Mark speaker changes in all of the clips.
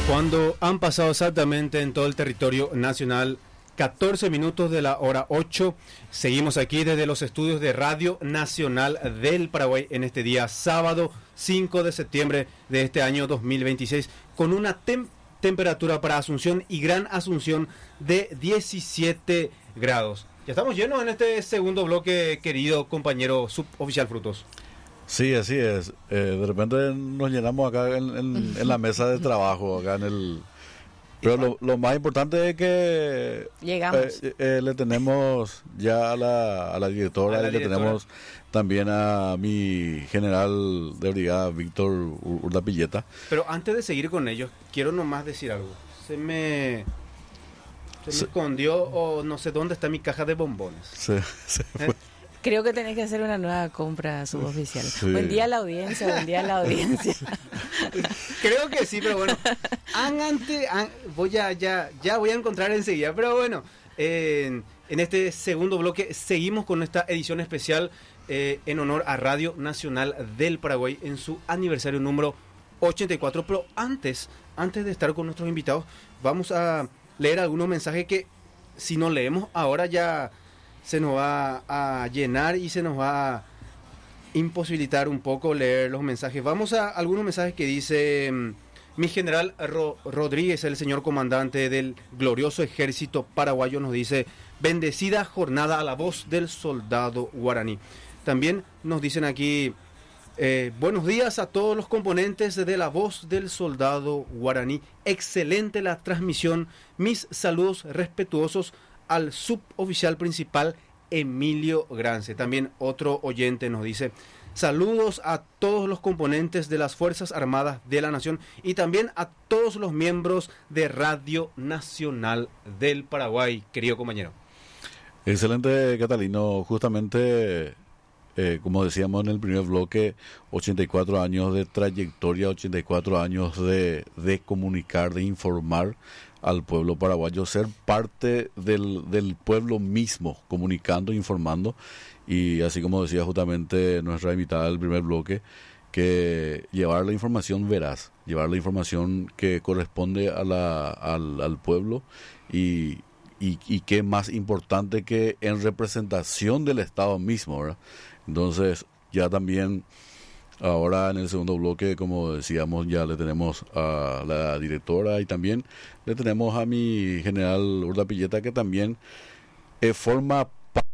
Speaker 1: Cuando han pasado exactamente en todo el territorio nacional 14 minutos de la hora 8, seguimos aquí desde los estudios de Radio Nacional del Paraguay en este día sábado 5 de septiembre de este año 2026 con una temperatura para Asunción y Gran Asunción de 17 grados. Ya estamos llenos en este segundo bloque, querido compañero suboficial Frutos.
Speaker 2: Sí, así es. De repente nos llenamos acá en la mesa de trabajo, acá en el... Pero lo más importante es que
Speaker 3: llegamos.
Speaker 2: Le tenemos ya a la directora, y le tenemos también a mi general de brigada, Víctor Urdapilleta.
Speaker 1: Pero antes de seguir con ellos, quiero nomás decir algo. Se me escondió o no sé dónde está mi caja de bombones.
Speaker 2: Se fue.
Speaker 3: Creo que tenés que hacer una nueva compra suboficial.
Speaker 2: Sí.
Speaker 3: Buen día a la audiencia, buen día a la audiencia.
Speaker 1: Creo que sí, pero bueno, voy a encontrar enseguida. Pero bueno, en este segundo bloque seguimos con esta edición especial en honor a Radio Nacional del Paraguay en su aniversario número 84. Pero antes de estar con nuestros invitados, vamos a leer algunos mensajes que si no leemos ahora ya se nos va a llenar y se nos va a imposibilitar un poco leer los mensajes. Vamos a algunos mensajes que dice mi general Rodríguez, el señor comandante del glorioso ejército paraguayo, nos dice: bendecida jornada a la voz del soldado guaraní. También nos dicen aquí: buenos días a todos los componentes de la voz del soldado guaraní. Excelente la transmisión. Mis saludos respetuosos al suboficial principal Emilio Grance. También otro oyente nos dice: saludos a todos los componentes de las Fuerzas Armadas de la Nación y también a todos los miembros de Radio Nacional del Paraguay, querido compañero.
Speaker 2: Excelente, Catalino. Justamente, como decíamos en el primer bloque, 84 años de trayectoria, 84 años de comunicar, de informar al pueblo paraguayo, ser parte del pueblo mismo, comunicando, informando, y así como decía justamente nuestra invitada del primer bloque, que llevar la información veraz, llevar la información que corresponde al pueblo, y qué más importante que en representación del Estado mismo, ¿verdad? Entonces, ya también ahora en el segundo bloque, como decíamos, ya le tenemos a la directora y también le tenemos a mi general Urdapilleta, que también forma parte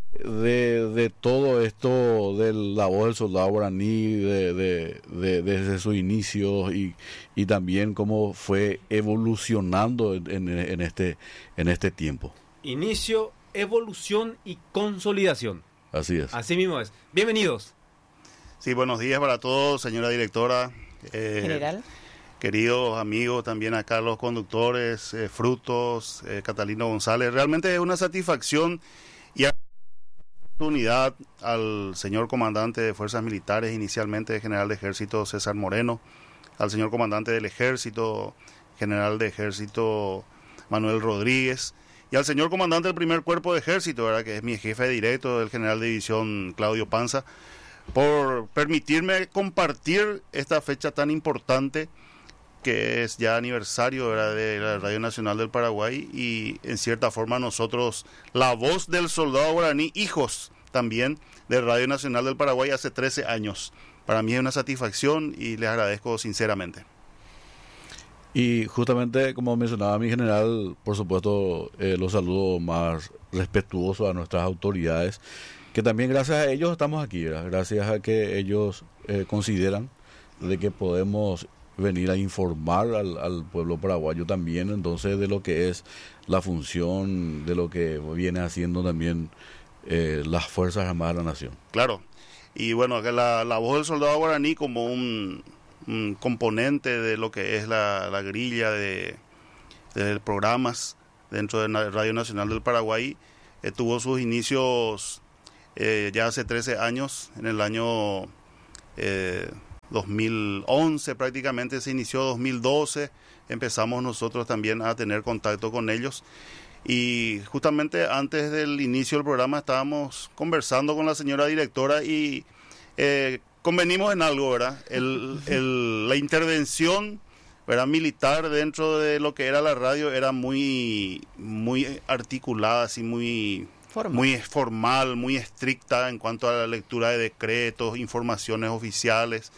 Speaker 2: de todo esto de la voz del soldado guaraní, desde sus inicios y también cómo fue evolucionando en este tiempo.
Speaker 1: Inicio, evolución y consolidación.
Speaker 2: Así es.
Speaker 1: Así mismo es. Bienvenidos.
Speaker 4: Sí, buenos días para todos, señora directora.
Speaker 3: General.
Speaker 4: Queridos amigos, también acá los conductores, Frutos, Catalino González. Realmente es una satisfacción y oportunidad al señor comandante de Fuerzas Militares, inicialmente general de Ejército César Moreno, al señor comandante del Ejército, general de Ejército Manuel Rodríguez, y al señor comandante del primer cuerpo de Ejército, ¿verdad?, que es mi jefe directo, el general de división Claudio Panza, por permitirme compartir esta fecha tan importante que es ya aniversario, ¿verdad?, de la Radio Nacional del Paraguay, y en cierta forma nosotros, la voz del soldado guaraní, hijos también de Radio Nacional del Paraguay hace 13 años. Para mí es una satisfacción y les agradezco sinceramente.
Speaker 2: Y justamente, como mencionaba mi general, por supuesto, los saludos más respetuosos a nuestras autoridades, que también gracias a ellos estamos aquí, ¿verdad? Gracias a que ellos consideran de que podemos venir a informar al pueblo paraguayo también, entonces, de lo que es la función, de lo que viene haciendo también las Fuerzas Armadas de la Nación.
Speaker 4: Claro, y bueno, que la voz del soldado guaraní como un componente de lo que es la grilla de programas dentro de la Radio Nacional del Paraguay, tuvo sus inicios ya hace 13 años, en el año 2011 prácticamente se inició, 2012 empezamos nosotros también a tener contacto con ellos, y justamente antes del inicio del programa estábamos conversando con la señora directora y convenimos en algo, ¿verdad? La intervención ¿verdad? Militar dentro de lo que era la radio era muy articulada, así muy formal, muy estricta en cuanto a la lectura de decretos, informaciones oficiales.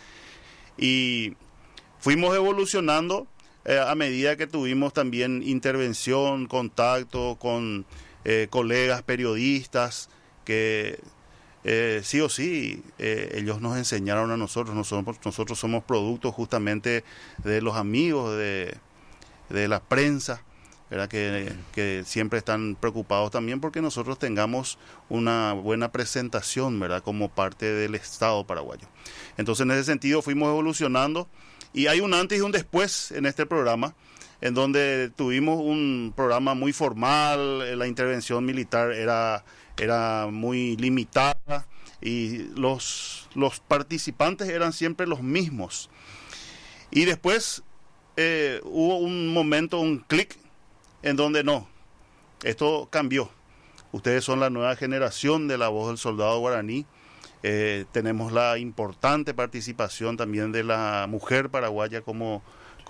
Speaker 4: Y fuimos evolucionando a medida que tuvimos también intervención, contacto con colegas periodistas que sí o sí ellos nos enseñaron a nosotros. Nosotros somos producto justamente de los amigos de la prensa, ¿verdad? Que siempre están preocupados también porque nosotros tengamos una buena presentación, ¿verdad? Como parte del Estado paraguayo. Entonces, en ese sentido fuimos evolucionando y hay un antes y un después en este programa, en donde tuvimos un programa muy formal, la intervención militar era muy limitada y los participantes eran siempre los mismos. Y después hubo un momento, un clic, en donde no, esto cambió. Ustedes son la nueva generación de La Voz del Soldado Guaraní. Tenemos la importante participación también de la mujer paraguaya como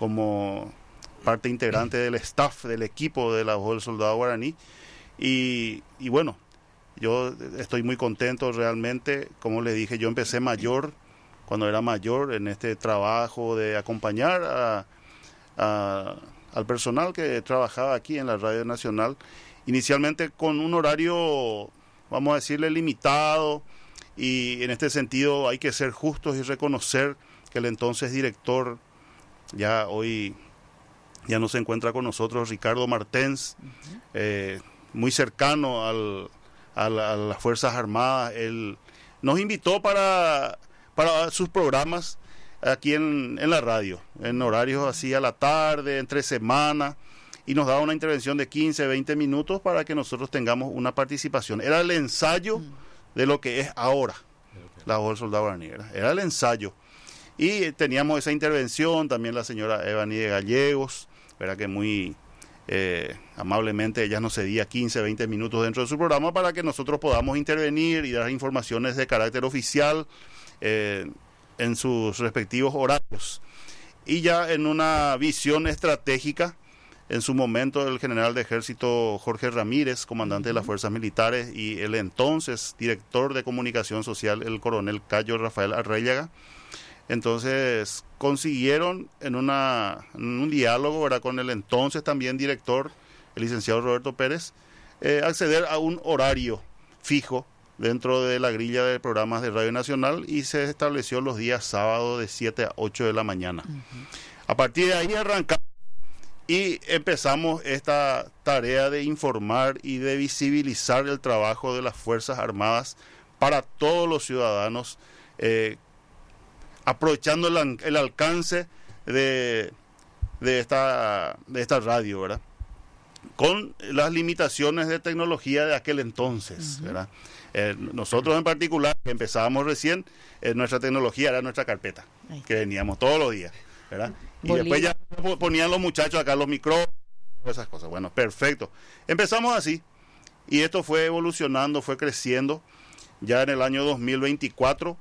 Speaker 4: parte integrante del staff, del equipo de La Voz del Soldado Guaraní. Y bueno, yo estoy muy contento realmente. Como les dije, yo empecé mayor, cuando era mayor, en este trabajo de acompañar al personal que trabajaba aquí en la Radio Nacional, inicialmente con un horario, vamos a decirle, limitado, y en este sentido hay que ser justos y reconocer que el entonces director, ya hoy ya no se encuentra con nosotros, Ricardo Martens, muy cercano a las Fuerzas Armadas, él nos invitó para sus programas aquí en la radio, en horarios así a la tarde, entre semana, y nos daba una intervención de 15, 20 minutos para que nosotros tengamos una participación. Era el ensayo de lo que es ahora La Voz del Soldado Guaraní, era el ensayo. Y teníamos esa intervención, también la señora Evany de Gallegos, ¿verdad? Que muy amablemente ella nos cedía 15, 20 minutos dentro de su programa para que nosotros podamos intervenir y dar informaciones de carácter oficial en sus respectivos horarios. Y ya en una visión estratégica, en su momento el general de ejército Jorge Ramírez, comandante de las fuerzas militares, y el entonces director de comunicación social, el coronel Cayo Rafael Arrellaga, entonces consiguieron en un diálogo, ¿verdad?, con el entonces también director, el licenciado Roberto Pérez, acceder a un horario fijo dentro de la grilla de programas de Radio Nacional, y se estableció los días sábados de 7 a 8 de la mañana. A partir de ahí arrancamos y empezamos esta tarea de informar y de visibilizar el trabajo de las Fuerzas Armadas para todos los ciudadanos, aprovechando el alcance de esta radio, ¿verdad? Con las limitaciones de tecnología de aquel entonces, ¿verdad? Nosotros en particular, que empezábamos recién, nuestra tecnología era nuestra carpeta, que veníamos todos los días, ¿verdad? Y después ya ponían los muchachos acá los micrófonos, esas cosas. Bueno, perfecto. Empezamos así, y esto fue evolucionando, fue creciendo. Ya en el año 2024,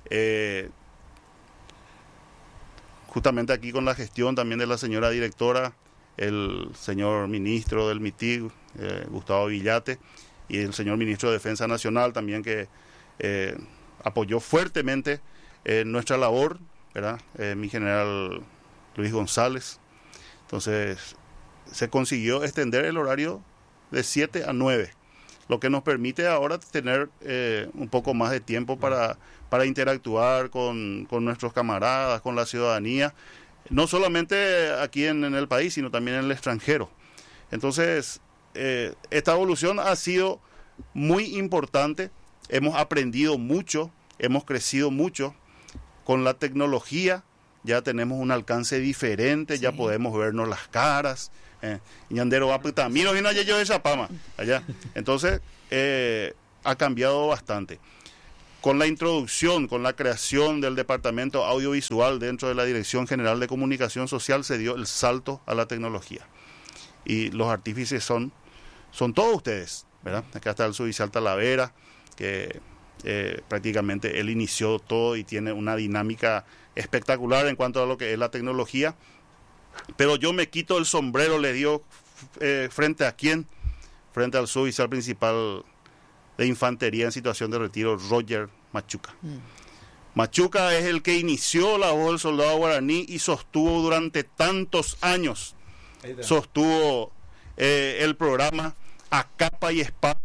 Speaker 4: justamente aquí con la gestión también de la señora directora, el señor ministro del MITIG, Gustavo Villate, y el señor ministro de Defensa Nacional también, que apoyó fuertemente nuestra labor, ¿verdad? Mi general Luis González. Entonces se consiguió extender el horario de 7 a 9, lo que nos permite ahora tener un poco más de tiempo para interactuar con nuestros camaradas, con la ciudadanía, no solamente aquí en el país, sino también en el extranjero. Entonces, esta evolución ha sido muy importante, hemos aprendido mucho, hemos crecido mucho con la tecnología, ya tenemos un alcance diferente, sí. Ya podemos vernos las caras, ñandero va puta, miro vino ayer yo de Zapama, allá. Entonces, ha cambiado bastante. Con la introducción, con la creación del departamento audiovisual dentro de la Dirección General de Comunicación Social, se dio el salto a la tecnología. Y los artífices son todos ustedes, ¿verdad? Acá está el suboficial Talavera, que prácticamente él inició todo y tiene una dinámica espectacular en cuanto a lo que es la tecnología. pero yo me quito el sombrero, le dio frente a quién, frente al suboficial principal de infantería en situación de retiro, Roger Machuca. Machuca es el que inició la voz del soldado guaraní y sostuvo durante tantos años, sostuvo el programa a capa y espada,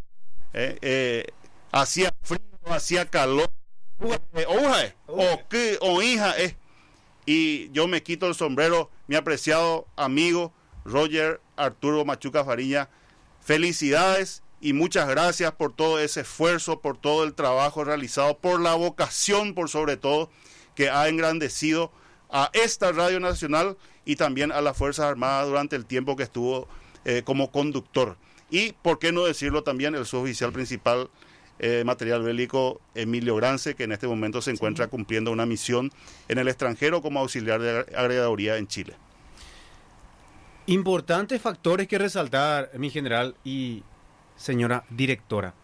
Speaker 4: hacía frío, hacía calor, y yo me quito el sombrero, mi apreciado amigo Roger Arturo Machuca Fariña, felicidades y muchas gracias por todo ese esfuerzo, por todo el trabajo realizado, por la vocación, por sobre todo, que ha engrandecido a esta Radio Nacional y también a las Fuerzas Armadas durante el tiempo que estuvo como conductor. Y, por qué no decirlo también, el suboficial principal material bélico Emilio Grance, que en este momento se encuentra cumpliendo una misión en el extranjero como auxiliar de agregaduría en Chile.
Speaker 1: Importantes factores que resaltar, mi general y señora directora.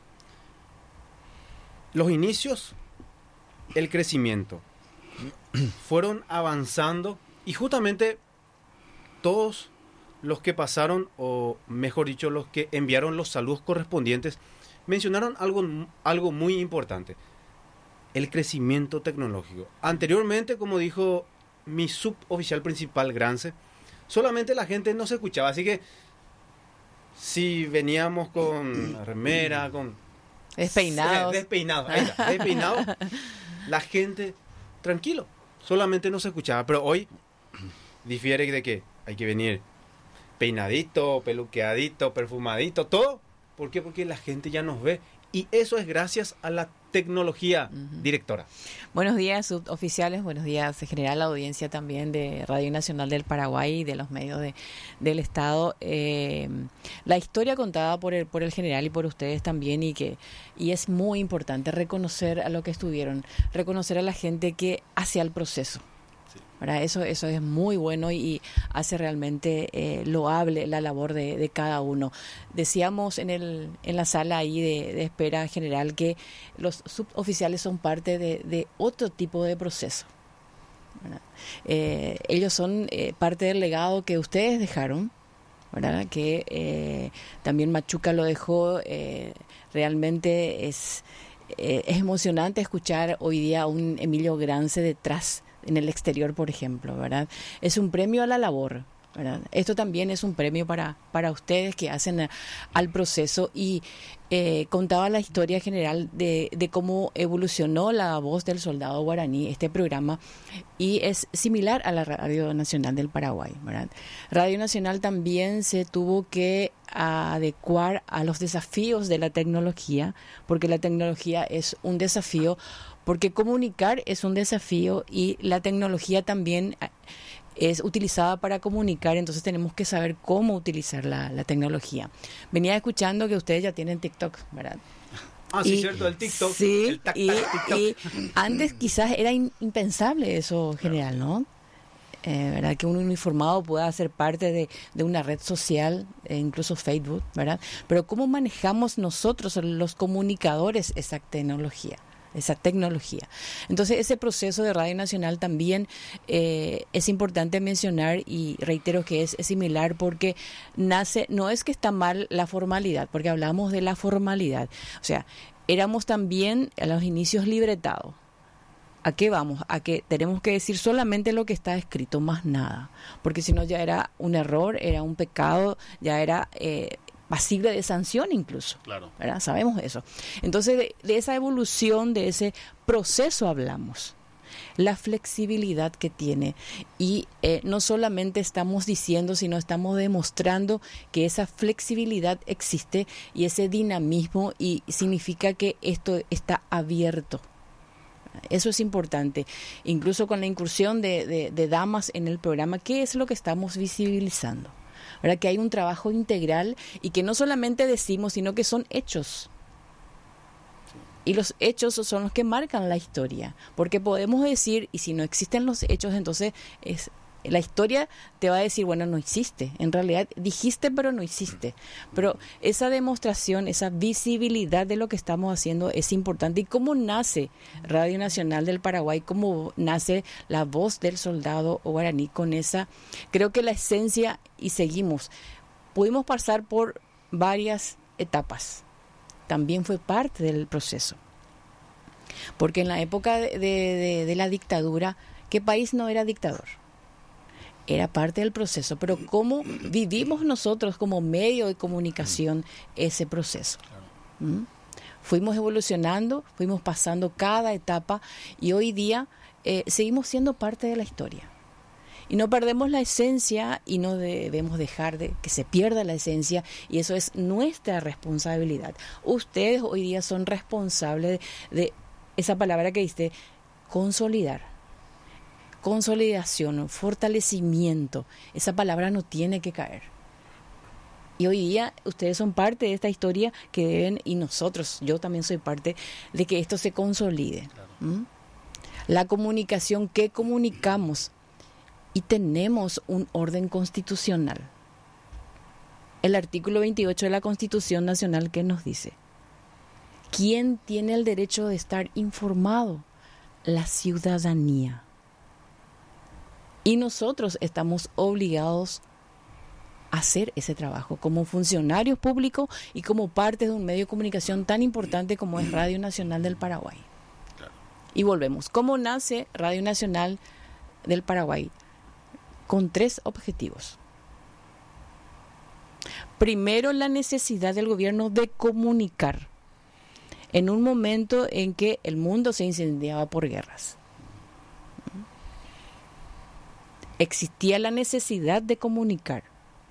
Speaker 1: Los inicios, el crecimiento, fueron avanzando y justamente todos los que pasaron, o mejor dicho, los que enviaron los saludos correspondientes, mencionaron algo muy importante: el crecimiento tecnológico. Anteriormente, como dijo mi suboficial principal Grance, solamente la gente no se escuchaba, así que si veníamos con remera, con
Speaker 3: despeinados,
Speaker 1: despeinados, la gente tranquilo, solamente no se escuchaba. Pero hoy difiere de que hay que venir peinadito, peluqueadito, perfumadito, todo. ¿Por qué? Porque la gente ya nos ve. Y eso es gracias a la tecnología, directora.
Speaker 3: Buenos días, suboficiales. Buenos días, en general, la audiencia también de Radio Nacional del Paraguay y de los medios del Estado. La historia contada por el general y por ustedes también, y es muy importante reconocer a lo que estuvieron, reconocer a la gente que hace el proceso. ¿Verdad? Eso es muy bueno y hace realmente loable la labor de cada uno. Decíamos en la sala ahí de espera general que los suboficiales son parte de otro tipo de proceso, ¿verdad? Ellos son parte del legado que ustedes dejaron, ¿verdad? Que también Machuca lo dejó. Realmente es emocionante escuchar hoy día a un Emilio Grance detrás, en el exterior, por ejemplo, ¿verdad? Es un premio a la labor, ¿verdad? Esto también es un premio para ustedes que hacen al proceso. Y contaba la historia general de cómo evolucionó la voz del soldado guaraní, este programa, y es similar a la Radio Nacional del Paraguay, ¿verdad? Radio Nacional también se tuvo que adecuar a los desafíos de la tecnología, porque la tecnología es un desafío, porque comunicar es un desafío y la tecnología también es utilizada para comunicar, entonces tenemos que saber cómo utilizar la tecnología. Venía escuchando que ustedes ya tienen TikTok, ¿verdad?
Speaker 1: Ah, sí, cierto, el TikTok.
Speaker 3: Sí,
Speaker 1: el TikTok.
Speaker 3: y antes quizás era impensable eso, general, ¿no? ¿Verdad? Que un uniformado pueda ser parte de una red social, incluso Facebook, ¿verdad? Pero ¿cómo manejamos nosotros, los comunicadores, esa tecnología? Entonces, ese proceso de Radio Nacional también es importante mencionar, y reitero que es similar, porque no es que está mal la formalidad, porque hablamos de la formalidad. O sea, éramos también a los inicios libretados. ¿A qué vamos? A que tenemos que decir solamente lo que está escrito, más nada. Porque si no ya era un error, era un pecado, ya era pasible de sanción incluso.
Speaker 4: Claro.
Speaker 3: ¿Verdad? Sabemos eso. Entonces, de esa evolución, de ese proceso hablamos. La flexibilidad que tiene. Y no solamente estamos diciendo, sino estamos demostrando que esa flexibilidad existe y ese dinamismo, y significa que esto está abierto. Eso es importante. Incluso con la incursión de damas en el programa, ¿qué es lo que estamos visibilizando? ¿Verdad? Que hay un trabajo integral y que no solamente decimos, sino que son hechos. Y los hechos son los que marcan la historia. Porque podemos decir, y si no existen los hechos, entonces es La historia te va a decir, bueno, no hiciste. En realidad dijiste, pero no hiciste. Pero esa demostración, esa visibilidad de lo que estamos haciendo es importante. ¿Y cómo nace Radio Nacional del Paraguay? ¿Cómo nace la voz del soldado guaraní con esa? Creo que la esencia, y seguimos. Pudimos pasar por varias etapas. También fue parte del proceso. Porque en la época de la dictadura, ¿qué país no era dictador? Era parte del proceso, pero ¿cómo vivimos nosotros como medio de comunicación ese proceso? ¿Mm? Fuimos evolucionando, fuimos pasando cada etapa y hoy día seguimos siendo parte de la historia. Y no perdemos la esencia y no debemos dejar de que se pierda la esencia, y eso es nuestra responsabilidad. Ustedes hoy día son responsables de esa palabra que diste, consolidar. Consolidación, fortalecimiento, esa palabra no tiene que caer. Y hoy día ustedes son parte de esta historia que deben, y nosotros, yo también soy parte de que esto se consolide.
Speaker 4: Claro.
Speaker 3: ¿Mm? La comunicación que comunicamos, y tenemos un orden constitucional. El artículo 28 de la Constitución Nacional, que nos dice: ¿quién tiene el derecho de estar informado? La ciudadanía. Y nosotros estamos obligados a hacer ese trabajo como funcionarios públicos y como parte de un medio de comunicación tan importante como es Radio Nacional del Paraguay.
Speaker 4: Claro.
Speaker 3: Y volvemos. ¿Cómo nace Radio Nacional del Paraguay? Con 3 objetivos. Primero, la necesidad del gobierno de comunicar en un momento en que el mundo se incendiaba por guerras. Existía la necesidad de comunicar.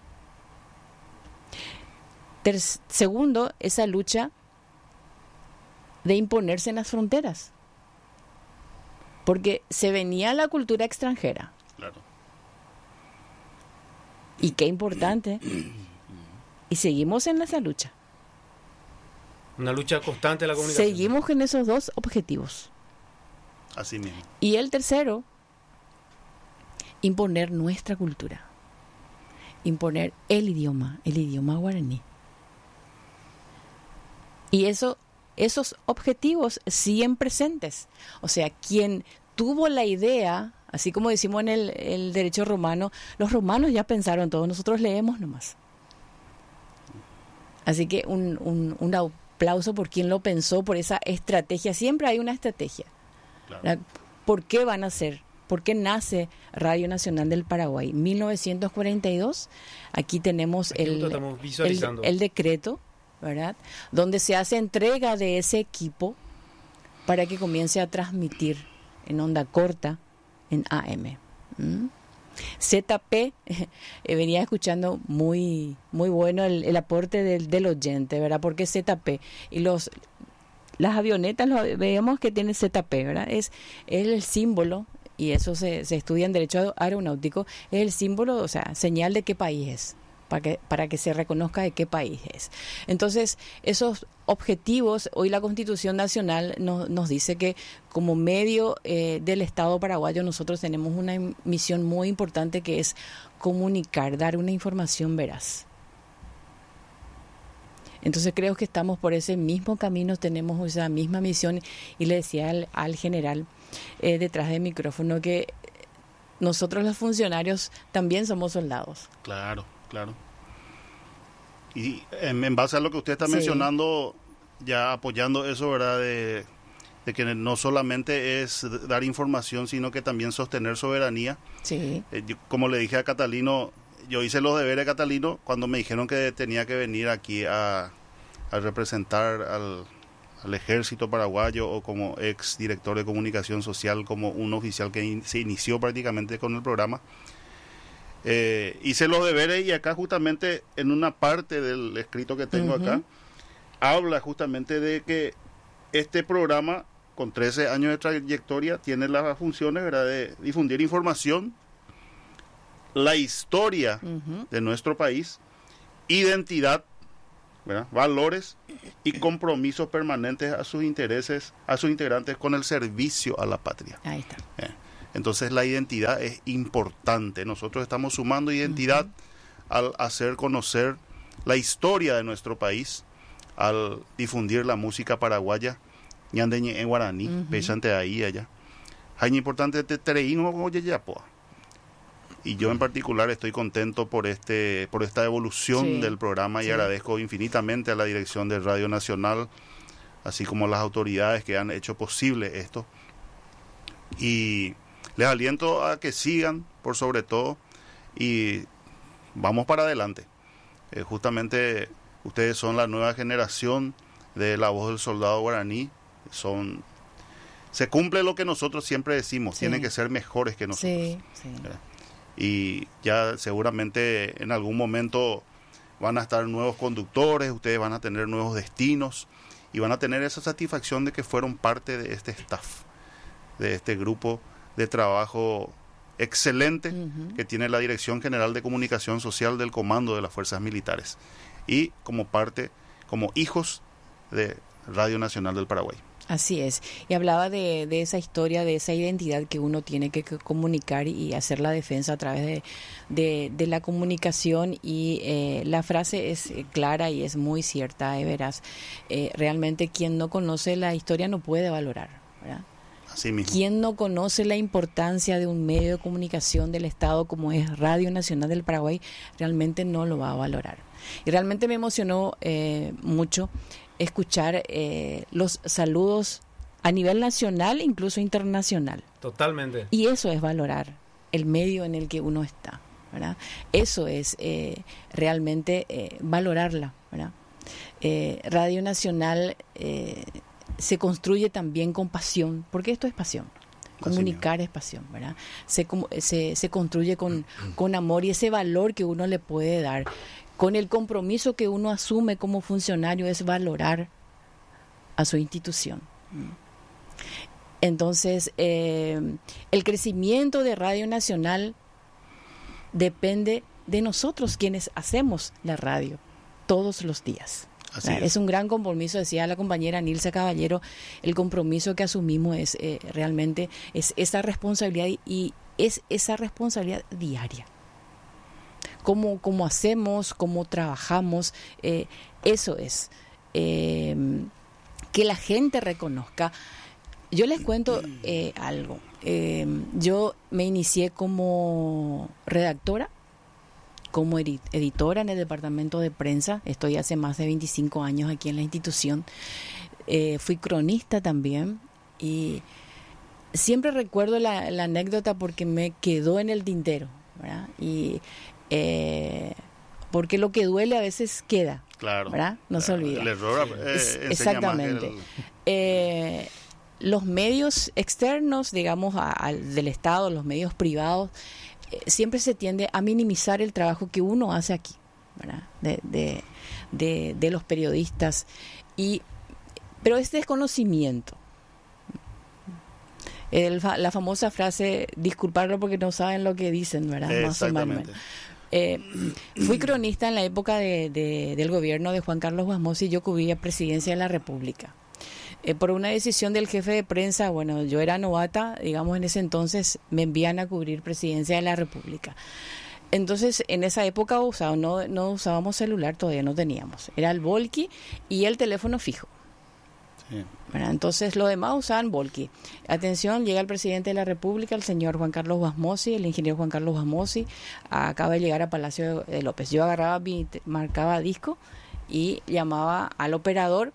Speaker 3: Segundo, esa lucha de imponerse en las fronteras. Porque se venía la cultura extranjera.
Speaker 4: Claro.
Speaker 3: Y qué importante. Y seguimos en esa lucha.
Speaker 1: Una lucha constante de la comunicación.
Speaker 3: Seguimos en esos 2 objetivos.
Speaker 4: Así mismo.
Speaker 3: Y el tercero, imponer nuestra cultura, imponer el idioma guaraní. Y esos objetivos siguen presentes. O sea, quien tuvo la idea, así como decimos en el derecho romano, los romanos ya pensaron todo, nosotros leemos nomás. Así que un aplauso por quien lo pensó, por esa estrategia. Siempre hay una estrategia.
Speaker 4: Claro.
Speaker 3: ¿Por qué van a ser? ¿Por qué nace Radio Nacional del Paraguay? 1942, aquí tenemos el decreto, ¿verdad? Donde se hace entrega de ese equipo para que comience a transmitir en onda corta, en AM. ZP, venía escuchando muy bueno el aporte del oyente, ¿verdad? Porque ZP y las avionetas veíamos que tienen ZP, ¿verdad? Es el símbolo, y eso se estudia en derecho aeronáutico, es el símbolo, o sea, señal de qué país es, para que se reconozca de qué país es. Entonces, esos objetivos, hoy la Constitución Nacional nos dice que como medio del Estado paraguayo nosotros tenemos una misión muy importante, que es comunicar, dar una información veraz. Entonces creo que estamos por ese mismo camino, tenemos esa misma misión, y le decía al general detrás del micrófono que nosotros los funcionarios también somos soldados.
Speaker 4: Claro. Y en base a lo que usted está mencionando, ya apoyando eso, ¿verdad? De que no solamente es dar información, sino que también sostener soberanía.
Speaker 3: Sí.
Speaker 4: Como le dije a Catalino, yo hice los deberes de Catalino cuando me dijeron que tenía que venir aquí a representar al ejército paraguayo, o como ex director de comunicación social, como un oficial que se inició prácticamente con el programa. Hice los deberes, y acá justamente en una parte del escrito que tengo acá, habla justamente de que este programa, con 13 años de trayectoria, tiene las funciones, ¿verdad?, de difundir información, la historia de nuestro país, identidad, ¿verdad?, valores y compromisos permanentes a sus intereses, a sus integrantes, con el servicio a la patria.
Speaker 3: Ahí está.
Speaker 4: Entonces la identidad es importante. Nosotros estamos sumando identidad al hacer conocer la historia de nuestro país, al difundir la música paraguaya, ñandeñe en guaraní, pechante ahí allá. Hay importante tereíno oye yapoa. Y yo en particular estoy contento por esta evolución del programa y agradezco infinitamente a la dirección de Radio Nacional, así como las autoridades que han hecho posible esto. Y les aliento a que sigan, por sobre todo, y vamos para adelante. Justamente ustedes son la nueva generación de La Voz del Soldado Guaraní. Se cumple lo que nosotros siempre decimos, tienen que ser mejores que nosotros. Y ya seguramente en algún momento van a estar nuevos conductores, ustedes van a tener nuevos destinos y van a tener esa satisfacción de que fueron parte de este staff, de este grupo de trabajo excelente que tiene la Dirección General de Comunicación Social del Comando de las Fuerzas Militares y como hijos de Radio Nacional del Paraguay.
Speaker 3: Así es, y hablaba de esa historia, de esa identidad que uno tiene que comunicar y hacer la defensa a través de la comunicación, y la frase es clara y es muy cierta, verás, realmente quien no conoce la historia no puede valorar, ¿verdad?
Speaker 4: Así mismo.
Speaker 3: Quien no conoce la importancia de un medio de comunicación del Estado como es Radio Nacional del Paraguay, realmente no lo va a valorar. Y realmente me emocionó mucho escuchar los saludos a nivel nacional, incluso internacional.
Speaker 1: Totalmente.
Speaker 3: Y eso es valorar el medio en el que uno está, ¿verdad? Eso es realmente valorarla, ¿verdad? Radio Nacional se construye también con pasión, porque esto es pasión. Comunicar es pasión, ¿verdad? Se construye con amor, y ese valor que uno le puede dar, con el compromiso que uno asume como funcionario, es valorar a su institución. Entonces, el crecimiento de Radio Nacional depende de nosotros, quienes hacemos la radio todos los días.
Speaker 4: Así es.
Speaker 3: Es un gran compromiso, decía la compañera Nilsa Caballero, el compromiso que asumimos es realmente es esa responsabilidad, y es esa responsabilidad diaria. Cómo hacemos, cómo trabajamos, eso es. Que la gente reconozca. Yo les cuento algo. Yo me inicié como redactora, como editora en el departamento de prensa. Estoy hace más de 25 años aquí en la institución. Fui cronista también, y siempre recuerdo la anécdota porque me quedó en el tintero, ¿verdad? Y porque lo que duele a veces queda,
Speaker 4: claro,
Speaker 3: ¿verdad? No se olvida.
Speaker 4: El error
Speaker 3: exactamente. Los medios externos, digamos, del Estado, los medios privados, siempre se tiende a minimizar el trabajo que uno hace aquí, ¿verdad? De los periodistas, pero es desconocimiento. La famosa frase, disculparlo porque no saben lo que dicen, ¿verdad?
Speaker 4: Exactamente.
Speaker 3: Fui cronista en la época del gobierno de Juan Carlos Guasmosi. Yo cubría Presidencia de la República. Por una decisión del jefe de prensa, bueno, yo era novata, digamos, en ese entonces me envían a cubrir Presidencia de la República. Entonces, en esa época no usábamos celular, todavía no teníamos. Era el volky y el teléfono fijo. Sí. Bueno, entonces, lo demás usaban volky. Atención, llega el presidente de la República, el señor Juan Carlos Guasmosi, el ingeniero Juan Carlos Guasmosi, acaba de llegar a Palacio de López. Yo marcaba disco y llamaba al operador.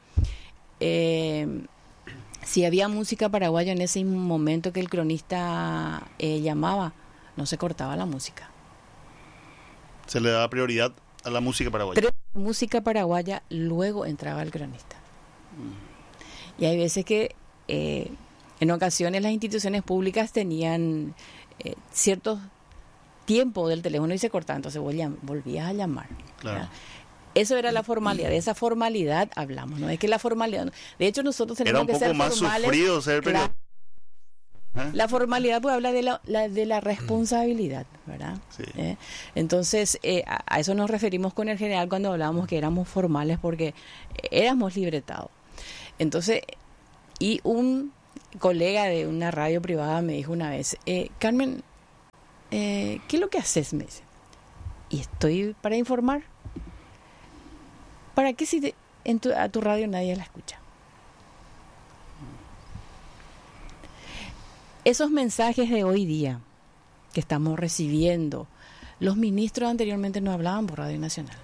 Speaker 3: Si había música paraguaya en ese momento que el cronista llamaba, no se cortaba la música.
Speaker 4: Se le daba prioridad a la música paraguaya.
Speaker 3: Pero música paraguaya, luego entraba el cronista. Y hay veces que en ocasiones las instituciones públicas tenían cierto tiempo del teléfono y se cortaba, entonces volvías a llamar.
Speaker 4: Claro.
Speaker 3: ¿Verdad? Eso era la formalidad, de esa formalidad hablamos, ¿no? Es que la formalidad, de hecho nosotros tenemos que ser formales.
Speaker 4: Era un poco más sufrido ser periodista.
Speaker 3: La formalidad pues habla de la responsabilidad, ¿verdad?
Speaker 4: Sí.
Speaker 3: Entonces, a eso nos referimos con el general cuando hablábamos que éramos formales, porque éramos libretados. Entonces, y un colega de una radio privada me dijo una vez, Carmen, ¿qué es lo que haces? Me dice. Y estoy para informar. ¿Para qué si a tu radio nadie la escucha? Esos mensajes de hoy día que estamos recibiendo, los ministros anteriormente no hablaban por Radio Nacional.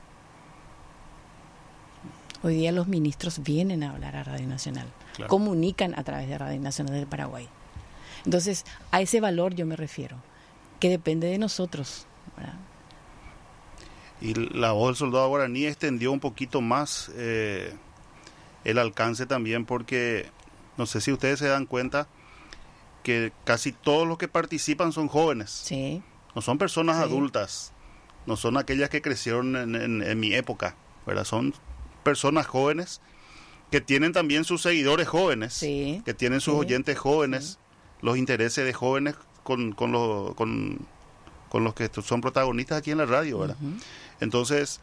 Speaker 3: Hoy día los ministros vienen a hablar a Radio Nacional, claro. Comunican a través de Radio Nacional del Paraguay. Entonces, a ese valor yo me refiero, que depende de nosotros, ¿verdad?
Speaker 4: Y la voz del soldado guaraní extendió un poquito más el alcance también, porque no sé si ustedes se dan cuenta que casi todos los que participan son jóvenes.
Speaker 3: Sí.
Speaker 4: No son personas
Speaker 3: Sí.
Speaker 4: adultas, no son aquellas que crecieron en mi época, ¿verdad? Son personas jóvenes que tienen también sus seguidores jóvenes,
Speaker 3: Sí.
Speaker 4: que tienen sus
Speaker 3: Sí.
Speaker 4: oyentes jóvenes, los intereses de jóvenes con los que son protagonistas aquí en la radio, ¿verdad?
Speaker 3: Uh-huh.
Speaker 4: Entonces,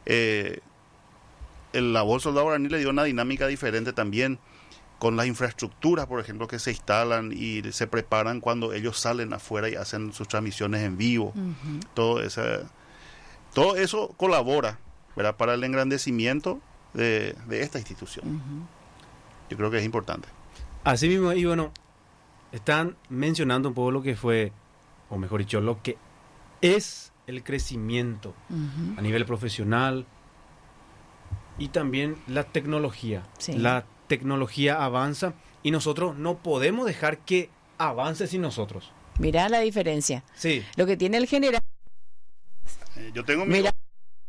Speaker 4: la voz Soldado Guaraní le dio una dinámica diferente también con las infraestructuras, por ejemplo, que se instalan y se preparan cuando ellos salen afuera y hacen sus transmisiones en vivo.
Speaker 3: Uh-huh.
Speaker 4: Todo eso colabora, ¿verdad?, para el engrandecimiento de esta institución.
Speaker 3: Uh-huh.
Speaker 4: Yo creo que es importante.
Speaker 1: Así mismo, y bueno, están mencionando un poco lo que fue, o mejor dicho, lo que es el crecimiento
Speaker 3: Uh-huh.
Speaker 1: a nivel profesional y también la tecnología.
Speaker 3: Sí.
Speaker 1: La tecnología avanza y nosotros no podemos dejar que avance sin nosotros.
Speaker 3: Mirá la diferencia.
Speaker 1: Sí.
Speaker 3: Lo que tiene el general...
Speaker 4: Yo tengo mi...
Speaker 3: Mira.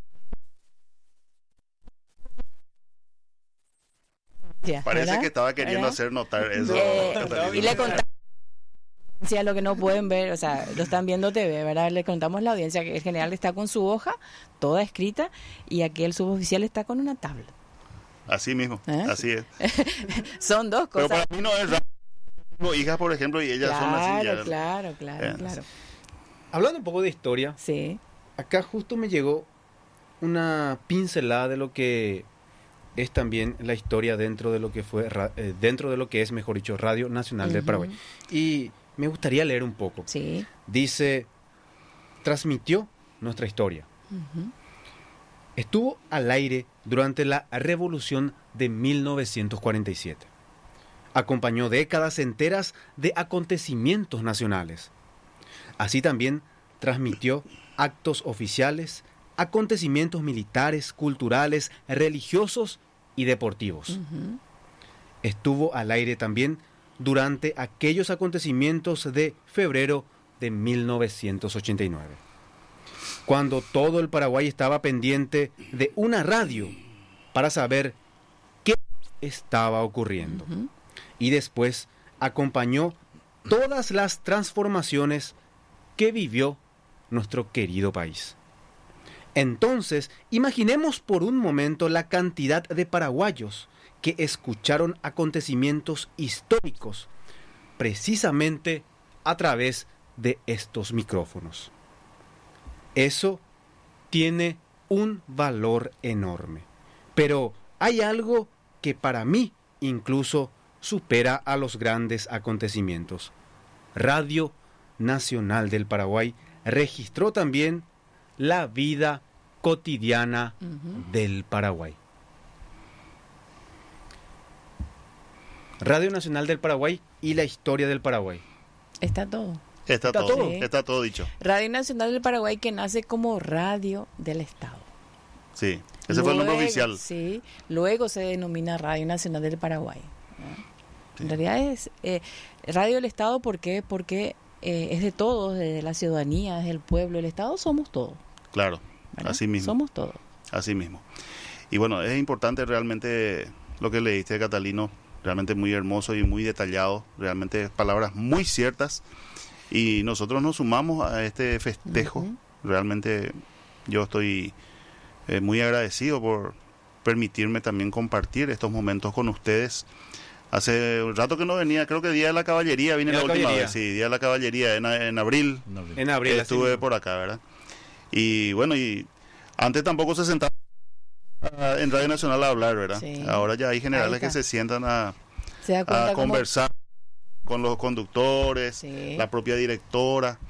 Speaker 4: Parece
Speaker 3: ¿verdad?
Speaker 4: que estaba queriendo
Speaker 3: ¿verdad?
Speaker 4: hacer notar eso.
Speaker 3: Y le contamos a lo que no pueden ver, o sea, lo están viendo TV, ¿verdad? Le contamos a la audiencia que el general está con su hoja, toda escrita, y aquel suboficial está con una tablet.
Speaker 4: Así mismo, así es.
Speaker 3: Son dos
Speaker 4: Pero
Speaker 3: cosas.
Speaker 4: para mí no es raro. Tengo hijas, por ejemplo, y ellas son así. Ya.
Speaker 3: Claro.
Speaker 1: Hablando un poco de historia,
Speaker 3: Sí.
Speaker 1: acá justo me llegó una pincelada de lo que es también la historia dentro de lo que fue dentro de lo que es, mejor dicho, Radio Nacional del
Speaker 3: Ujú.
Speaker 1: Paraguay. Y me gustaría leer un poco.
Speaker 3: Sí.
Speaker 1: Dice, transmitió nuestra historia.
Speaker 3: Ujú.
Speaker 1: Estuvo al aire durante la Revolución de 1947. Acompañó décadas enteras de acontecimientos nacionales. Así también transmitió actos oficiales, acontecimientos militares, culturales, religiosos y deportivos.
Speaker 3: Ujú.
Speaker 1: Estuvo al aire también durante aquellos acontecimientos de febrero de 1989, cuando todo el Paraguay estaba pendiente de una radio para saber qué estaba ocurriendo.
Speaker 3: Ujú.
Speaker 1: Y después acompañó todas las transformaciones que vivió nuestro querido país. Entonces, imaginemos por un momento la cantidad de paraguayos que escucharon acontecimientos históricos precisamente a través de estos micrófonos. Eso tiene un valor enorme. Pero hay algo que para mí incluso supera a los grandes acontecimientos. Radio Nacional del Paraguay registró también la vida cotidiana
Speaker 3: Ujú.
Speaker 1: del Paraguay. Radio Nacional del Paraguay y la historia del Paraguay.
Speaker 3: Está todo.
Speaker 4: Está
Speaker 1: Está
Speaker 4: todo,
Speaker 1: todo.
Speaker 4: está todo dicho.
Speaker 3: Radio Nacional del Paraguay, que nace como radio del Estado.
Speaker 4: Sí, ese fue el nombre
Speaker 3: Luego,
Speaker 4: oficial.
Speaker 3: Sí, luego se denomina Radio Nacional del Paraguay, ¿no?
Speaker 4: Sí.
Speaker 3: En realidad es Radio del Estado, ¿por qué? Porque es de todos, de la ciudadanía, desde el pueblo. El Estado somos todos,
Speaker 4: Claro,
Speaker 3: ¿verdad?
Speaker 4: así mismo.
Speaker 3: Somos todos.
Speaker 4: Así mismo. Y bueno, es importante realmente lo que leíste, Catalino, realmente muy hermoso y muy detallado, realmente palabras muy ciertas. Y nosotros nos sumamos a este festejo.
Speaker 3: Ujú.
Speaker 4: Realmente yo estoy muy agradecido por permitirme también compartir estos momentos con ustedes. Hace un rato que no venía, creo que Día de la Caballería vine la última vez. Sí, Día de la Caballería en abril.
Speaker 1: En abril. así
Speaker 4: Estuve
Speaker 1: mismo.
Speaker 4: por acá, ¿verdad? Y bueno, y antes tampoco se sentaba en Radio Nacional a hablar, ¿verdad?
Speaker 3: Sí.
Speaker 4: Ahora ya hay generales
Speaker 3: Ahí
Speaker 4: que
Speaker 3: está.
Speaker 4: se sientan a
Speaker 3: Se da cuenta
Speaker 4: a conversar con los conductores,
Speaker 3: Sí.
Speaker 4: la propia directora.